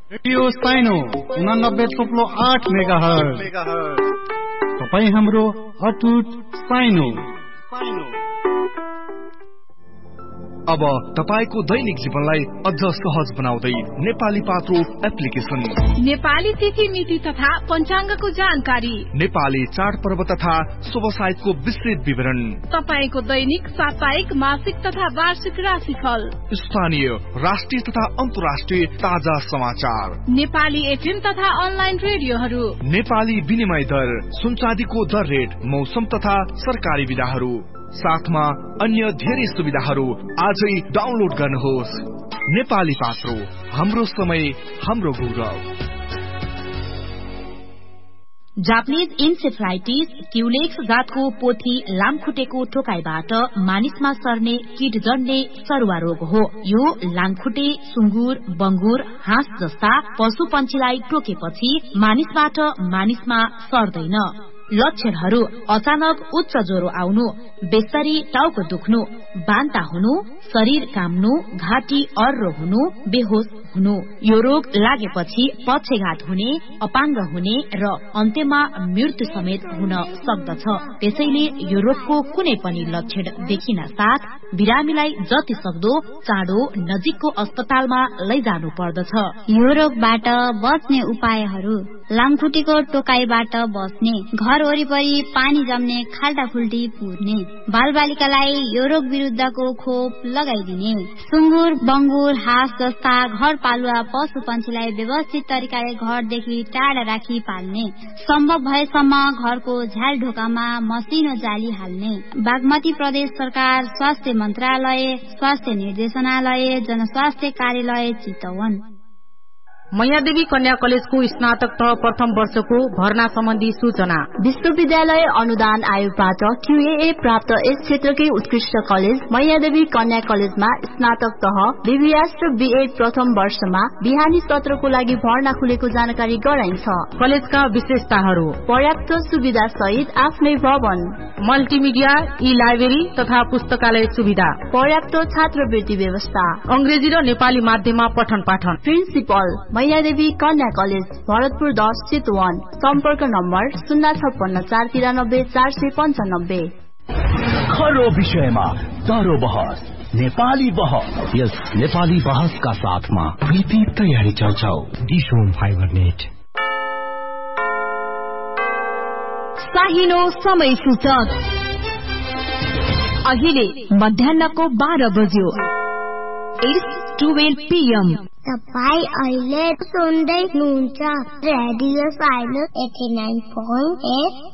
Radio साइनो 89.8 megahertz. तपाईं हाम्रो अटुट साइनो। अब तपाईको दैनिक जीवनलाई अझ सहज बनाउँदै नेपाली पात्रो एप्लिकेशन, नेपाली तिथि मिति तथा पञ्चाङ्गको जानकारी, नेपाली चाडपर्व तथा शुभ साहित्यको विस्तृत विवरण, तपाईको दैनिक, साप्ताहिक, मासिक तथा वार्षिक राशिफल, स्थानीय, राष्ट्रिय तथा अन्तर्राष्ट्रिय ताजा समाचार, नेपाली एफएम तथा अनलाइन रेडियोहरू, नेपाली विनिमय दर, सुनचाँदीको दर रेट, मौसम तथा सरकारी विधाहरू, साथमा अन्य धेरै सुविधाहरू आजै डाउनलोड गर्नुहोस्। नेपाली पात्रो, हाम्रो समय, हाम्रो गौरव। जापानिज इन्सेफ्लाइटिस क्युलेक्स जातको पोथी लामखुट्टेको टोकाइबाट मानिसमा सर्ने कीट जन्ने सरुवा रोग हो। यो लामखुट्टे, सुँगुर, बंगुर, हाँस जस्ता पशु पन्छीलाई टोकेपछि मानिसबाट मानिसमा सर्दैन। लक्षणहरू: अचानक उच्च ज्वरो आउनु, बेस्तरी टाउको दुख्नु, बान्ता हुनु, शरीर काम्नु, घाँटी अर्रो हुनु, बेहोस हुनु। यो रोग लागेपछि पक्षघात हुने, अपाङ्ग हुने र अन्त्यमा मृत्यु समेत हुन सक्दछ। त्यसैले यो रोगको कुनै पनि लक्षण देखिन साथ बिरामीलाई जति सक्दो चाँडो नजिकको अस्पतालमा लैजानु पर्दछ। यो रोगबाट बच्ने उपायहरू: लामखुट्टेको टोकाइबाट बस्ने, घर वरिपरि पानी जम्ने, खाल्टाखुल्टी पुर्ने, बालबालिकालाई यो रोग विरुद्धको खोप लगाइदिने, सुँगुर, बंगुर, हाँस जस्ता घर पालुवा पशु पन्छीलाई व्यवस्थित तरिकाले घरदेखि टाढा राखी पाल्ने, सम्भव भएसम्म घरको झ्याल ढोकामा मसिनो जाली हाल्ने। बागमती प्रदेश सरकार, स्वास्थ्य मन्त्रालय, स्वास्थ्य निर्देशनालय, जनस्वास्थ्य कार्यालय चितवन। मैयादेवी कन्या कलेजको स्नातक तह प्रथम वर्षको भर्ना सम्बन्धी सूचना। विश्वविद्यालय अनुदान आयोगबाट QAA प्राप्त यस क्षेत्रकै उत्कृष्ट कलेज मैयादेवी कन्या कलेजमा स्नातक तह BBS र BEd प्रथम वर्षमा बिहानी सत्रको लागि भर्ना खुलेको जानकारी गराइन्छ। कलेजका विशेषताहरू: पर्याप्त सुविधा सहित आफ्नै भवन, मल्टिमिडिया, ई-लाइब्रेरी तथा पुस्तकालय सुविधा, पर्याप्त छात्रवृत्ति व्यवस्था, अंग्रेजी र नेपाली माध्यममा पठन पाठन। प्रिन्सिपल मैयादेवी कन्या कलेज, भरतपुर 10 चितवन। सम्पर्क नम्बर 056 493 495। खरो विषयमा चाँडो बहस, नेपाली बहस। यस नेपाली बहसका साथमा प्रीति तयारी चौचाउ, डिसोम फाइबर नेट। साहिनो समय सूचक अहिले मध्याहको 12 बज्यो। 12 PM। तपाईँ अहिले सुन्दै हुनुहुन्छ रेडियो साइनो 89.8।